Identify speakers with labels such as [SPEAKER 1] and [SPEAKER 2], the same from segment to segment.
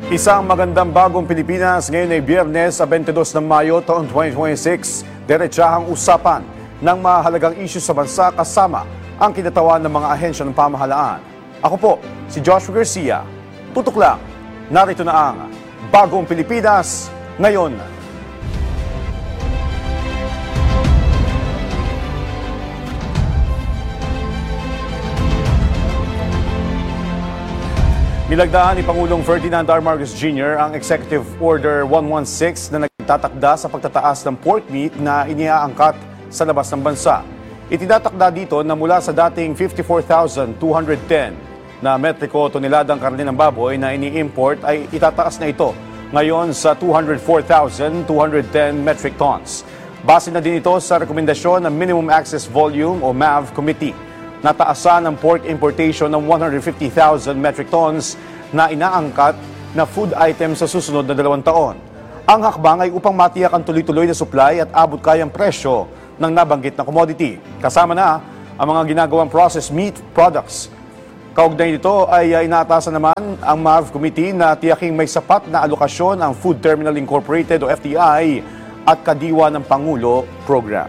[SPEAKER 1] Isang magandang bagong Pilipinas ngayon ay Biyernes sa 22 ng Mayo taong 2026. Diretsahang usapan ng mahalagang isyu sa bansa kasama ang kinatawan ng mga ahensya ng pamahalaan. Ako po, si Joshua Garcia. Tutok lang, narito na ang Bagong Pilipinas ngayon. Nilagdaan ni Pangulong Ferdinand R. Marcos Jr. ang Executive Order 116 na nagtatakda sa pagtataas ng pork meat na iniaangkat sa labas ng bansa. Itinatakda dito na mula sa dating 54,210 na metriko toneladang karne ng baboy na ini-import ay itataas na ito ngayon sa 204,210 metric tons. Base na din ito sa rekomendasyon ng Minimum Access Volume o MAV Committee. Nataasan ang pork importation ng 150,000 metric tons na inaangkat na food items sa susunod na 2 taon. Ang hakbang ay upang matiyak ang tuloy-tuloy na supply at abot kayang presyo ng nabanggit na commodity. Kasama na ang mga ginagawang processed meat products. Kaugnay nito ay inaatasan naman ang MAV Committee na tiyaking may sapat na alokasyon ang Food Terminal Incorporated o FTI at Kadiwa ng Pangulo program.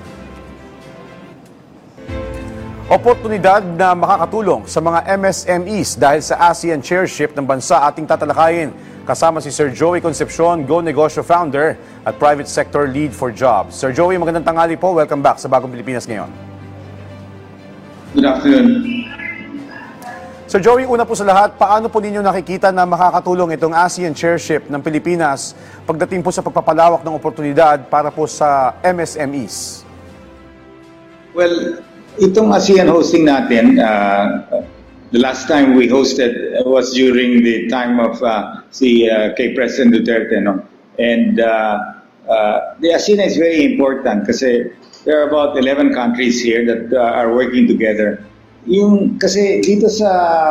[SPEAKER 1] Oportunidad na makakatulong sa mga MSMEs dahil sa ASEAN Chairship ng bansa ating tatalakayin. Kasama si Sir Joey Concepcion, Go Negosyo Founder at Private Sector Lead for Jobs. Sir Joey, magandang tanghali po. Welcome back sa Bagong Pilipinas ngayon.
[SPEAKER 2] Good afternoon.
[SPEAKER 1] Sir Joey, una po sa lahat, paano po ninyo nakikita na makakatulong itong ASEAN Chairship ng Pilipinas pagdating po sa pagpapalawak ng oportunidad para po sa MSMEs?
[SPEAKER 2] Well, itong ASEAN hosting natin, the last time we hosted was during the time of kay President Duterte, no? And the ASEAN is very important kasi there are about 11 countries here that are working together. Kasi dito sa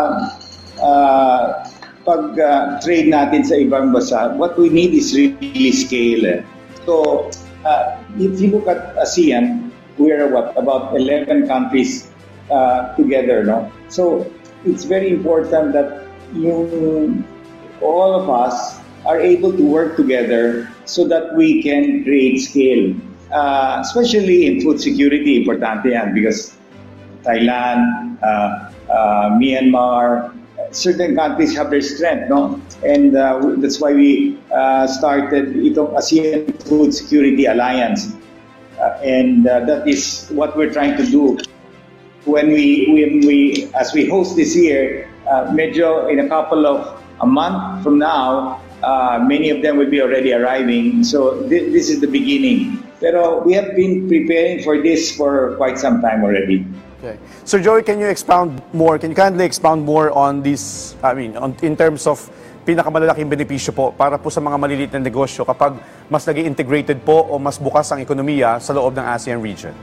[SPEAKER 2] pag-trade natin sa ibang bansa, what we need is really scale. So, if you look at ASEAN, we are about 11 countries together, no? So it's very important that all of us are able to work together so that we can create scale, especially in food security. Importante yan because Thailand, Myanmar, certain countries have their strength, no? And that's why we started itong ASEAN Food Security Alliance. And that is what we're trying to do when we as we host this year. Medyo in a month from now, many of them will be already arriving. So this is the beginning. Pero we have been preparing for this for quite some time already.
[SPEAKER 1] Okay, Sir Joey, can you expound more? Can you kindly expound more on this? In terms of pinakamalalaking benepisyo po para po sa mga maliliit na negosyo kapag mas naging integrated po o mas bukas ang ekonomiya sa loob ng ASEAN region?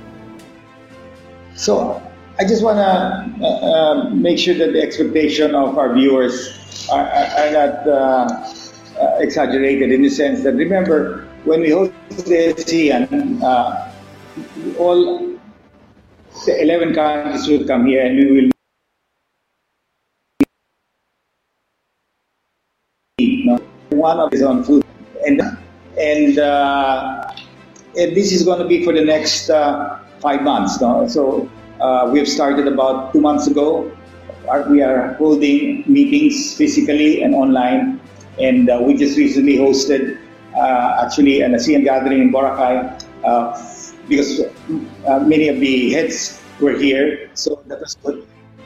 [SPEAKER 2] So, I just want to make sure that the expectation of our viewers are not exaggerated in the sense that, remember, when we host the ASEAN, all the 11 countries will come here and we will one of his own food, and this is going to be for the next 5 months. No? So we have started about 2 months ago. We are holding meetings physically and online, and we just recently hosted actually an ASEAN gathering in Boracay because many of the heads were here. So that was good.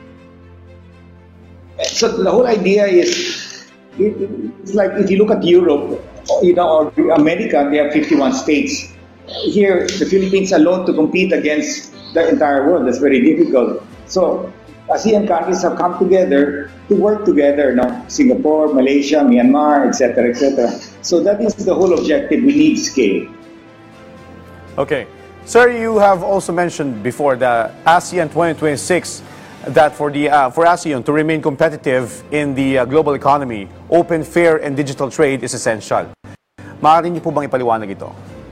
[SPEAKER 2] So the whole idea is, it's like if you look at Europe, or America, they have 51 states. Here, the Philippines alone to compete against the entire world, that's very difficult. So, ASEAN countries have come together to work together, no? Singapore, Malaysia, Myanmar, etc., etc. So that is the whole objective. We need scale.
[SPEAKER 1] Okay. Sir, you have also mentioned before the ASEAN 2026 that for ASEAN to remain competitive in the global economy, open, fair, and digital trade is essential. Maaari niyo po bang ipaliwanag ito?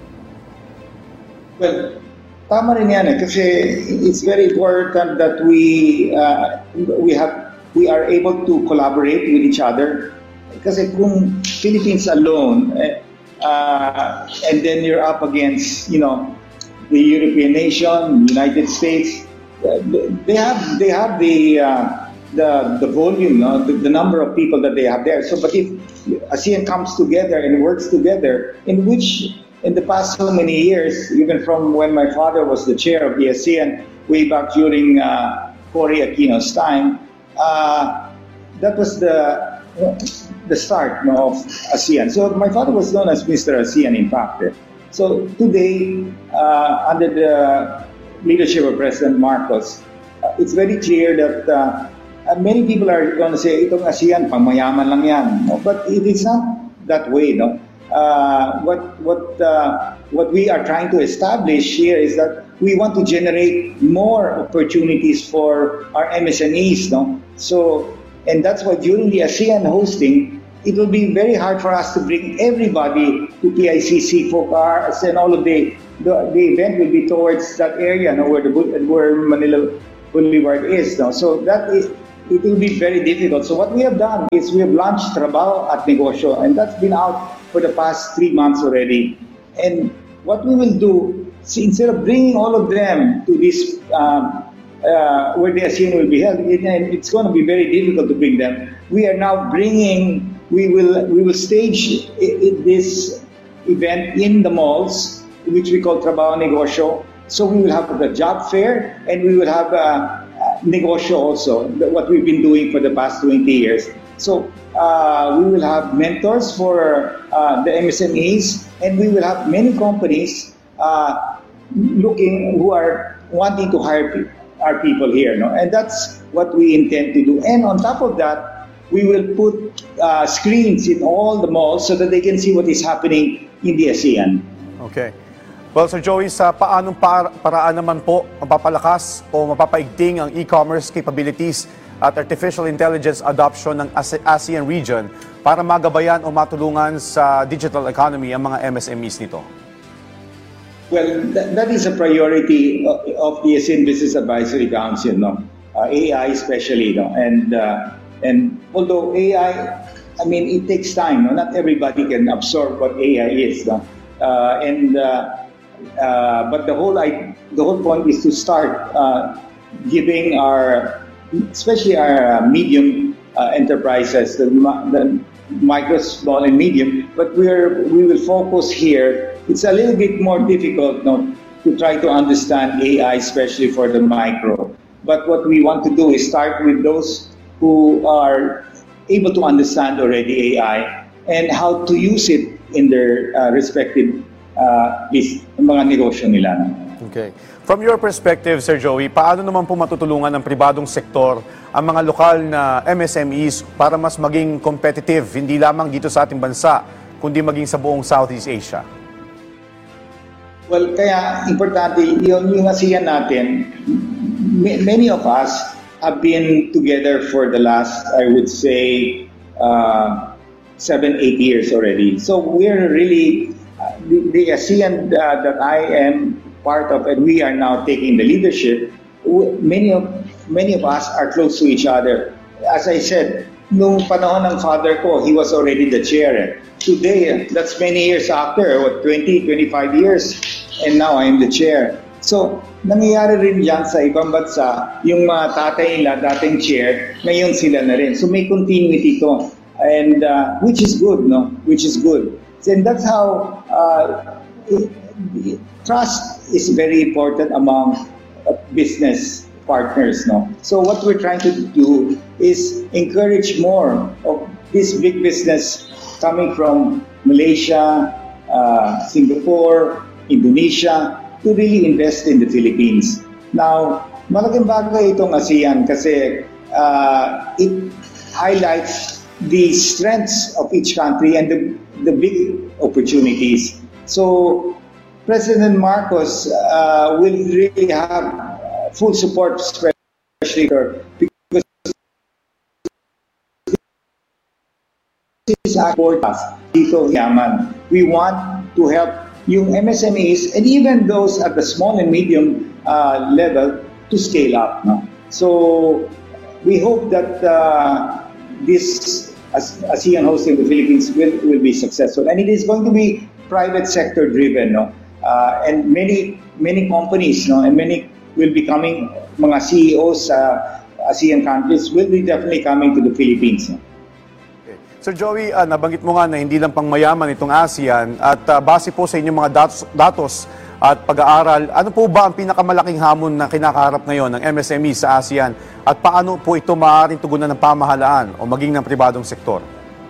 [SPEAKER 2] Well, tama rin yan kasi it's very important that we are able to collaborate with each other kasi kung Philippines alone, and then you're up against, the European nation, United States, they have the volume, no? The number of people that they have there. So, but if ASEAN comes together and works together, in the past so many years, even from when my father was the chair of the ASEAN, way back during Cory Aquino's time, that was the start, of ASEAN. So my father was known as Mr. ASEAN, in fact. So today, under the leadership of President Marcos, it's very clear that many people are going to say, itong ASEAN, pangmayaman lang yan. No? But it is not that way. No? What we are trying to establish here is that we want to generate more opportunities for our MSMEs. No? So, and that's why during the ASEAN hosting, it will be very hard for us to bring everybody to PICC, FOCARS, and all of the event will be towards that area, where Manila Boulevard is. No? So it will be very difficult. So what we have done is we have launched Trabaho at Negosyo, and that's been out for the past 3 months already. And what we will do, instead of bringing all of them to this where the ASEAN will be held, and it's going to be very difficult to bring them. We are now bringing. We will stage this event in the malls, which we call Trabaho Negosyo. So we will have the job fair, and we will have Negosyo also, what we've been doing for the past 20 years. So we will have mentors for the MSMEs, and we will have many companies who are wanting to hire our people here. No? And that's what we intend to do. And on top of that, we will put screens in all the malls so that they can see what is happening in the ASEAN.
[SPEAKER 1] Okay. Well, Sir Joey, sa paanong paraan naman po mapapalakas o mapapaigting ang e-commerce capabilities at artificial intelligence adoption ng ASEAN region para magabayan o matulungan sa digital economy ang mga MSMEs nito?
[SPEAKER 2] Well, that is a priority of the ASEAN Business Advisory Council, no? AI especially, no? And although AI, I mean, it takes time, no? Not everybody can absorb what AI is, no? But the whole point is to start giving especially our medium enterprises, the micro, small, and medium. But we will focus here. It's a little bit more difficult, no, to try to understand AI, especially for the micro. But what we want to do is start with those who are able to understand already AI and how to use it in their respective mga negosyo nila.
[SPEAKER 1] Okay. From your perspective, Sir Joey, paano naman po matutulungan ng pribadong sektor ang mga lokal na MSMEs para mas maging competitive, hindi lamang dito sa ating bansa, kundi maging sa buong Southeast Asia?
[SPEAKER 2] Well, kaya importante yung ASEAN natin. Many of us have been together for the last, I would say, 7-8 years already. So we're really the ASEAN that I am part of, and we are now taking the leadership. Many of us are close to each other. As I said, nung panahon ng father ko, he was already the chair. Today, that's many years after, 20, 25 years, and now I am the chair. So, nangyayari rin dyan sa ibang bansa, yung mga tatay nila, dating chair, ngayon sila na rin. So may continuity to, and which is good, no? Which is good. And that's how trust is very important among business partners, no? So what we're trying to do is encourage more of this big business coming from Malaysia, Singapore, Indonesia, to really invest in the Philippines. Now, malaking bagay itong ASEAN kasi it highlights the strengths of each country and the big opportunities. So, President Marcos will really have full support, especially because this is for us dito yaman. We want to help yung MSMEs and even those at the small and medium level to scale up. No? So we hope that this ASEAN hosting the Philippines will be successful, and it is going to be private sector driven, no? And many companies, no, and many will be coming. Mga CEOs sa ASEAN countries will be definitely coming to the Philippines. No?
[SPEAKER 1] Okay. Sir Joey, nabanggit mo nga na hindi lang pangmayaman itong ASEAN at base po sa inyong mga datos at pag-aaral, ano po ba ang pinakamalaking hamon na kinakaharap ngayon ng MSME sa ASEAN at paano po ito maaaring tugunan ng pamahalaan o maging ng pribadong sektor?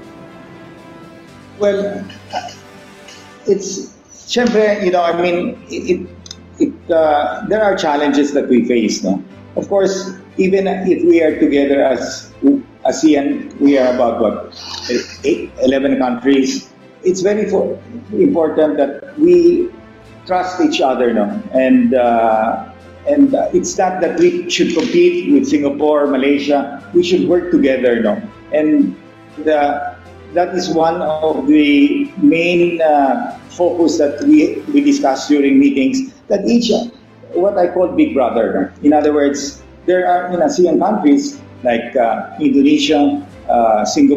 [SPEAKER 2] Well, it's syempre, I mean, there are challenges that we face, no? Of course, even if we are together as ASEAN, we are about 11 countries. It's very important that we trust each other, no? And it's not that we should compete with Singapore, Malaysia. We should work together, no? And that is one of the main focus that we discuss during meetings, that each, what I call big brother. No? In other words, there are in ASEAN countries like Indonesia, Singapore,